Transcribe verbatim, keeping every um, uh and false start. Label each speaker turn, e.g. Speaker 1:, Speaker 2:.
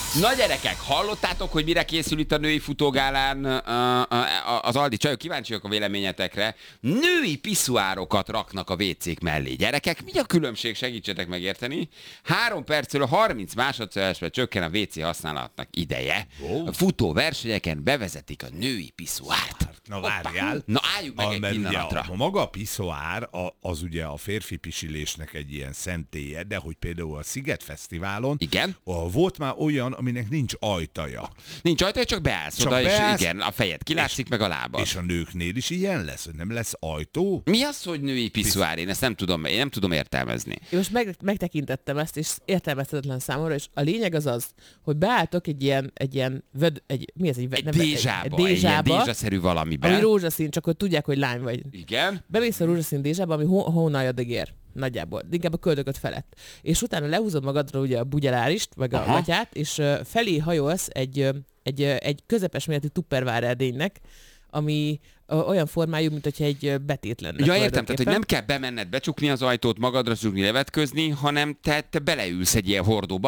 Speaker 1: Na gyerekek, hallottátok, hogy mire készül itt a női futógálán az Aldi? Csajok, kíváncsiak a véleményetekre. Női piszuárokat raknak a vécék mellé. Gyerekek, mi a különbség? Segítsetek megérteni. Három percről a harminc másodpercre csökken a vécé használatnak ideje.
Speaker 2: Wow.
Speaker 1: A futó versenyeken bevezetik a női piszuárt.
Speaker 2: Na várjál.
Speaker 1: Na álljunk meg
Speaker 2: A,
Speaker 1: egy
Speaker 2: mert ugye
Speaker 1: pillanatra.
Speaker 2: a, a maga a piszoár a, az ugye a férfi pisilésnek egy ilyen szentélye, de hogy például a Sziget Fesztiválon
Speaker 1: Igen?
Speaker 2: volt már olyan, aminek nincs ajtaja.
Speaker 1: Nincs ajtó, csak beállsz
Speaker 2: Csak
Speaker 1: oda,
Speaker 2: beállsz,
Speaker 1: és igen, a fejed kilátszik, meg a lábad.
Speaker 2: És a nőknél is ilyen lesz, hogy nem lesz ajtó?
Speaker 1: Mi az, hogy női piszuár? Én ezt nem tudom, én nem tudom értelmezni.
Speaker 3: Én most meg, megtekintettem ezt, és értelmezhetetlen számomra, és a lényeg az az, hogy beálltok egy ilyen, egy ilyen, vöd, egy, mi ez? Egy,
Speaker 1: Egy
Speaker 3: nem,
Speaker 1: dézsába,
Speaker 3: egy,
Speaker 1: egy,
Speaker 3: egy
Speaker 1: ilyen
Speaker 3: dézsába,
Speaker 1: dézsaszerű valamiben.
Speaker 3: ami rózsaszín, csak hogy tudják, hogy lány vagy.
Speaker 1: Igen.
Speaker 3: Bemész a rózsaszín dézsába, ami hó, hónaljadig ér. Nagyjából. Inkább a köldököt felett. És utána lehúzod magadra ugye a bugyelárist, meg a
Speaker 1: Aha.
Speaker 3: gatyát, és uh, felé hajolsz egy, uh, egy, uh, egy közepes méretű tupperware edénynek, ami uh, olyan formájú, mint hogyha egy uh, betét lenne.
Speaker 1: Ja, értem, tehát hogy nem kell bemenned, becsukni az ajtót, magadra zsugni, levetközni, hanem te, te beleülsz egy ilyen hordóba,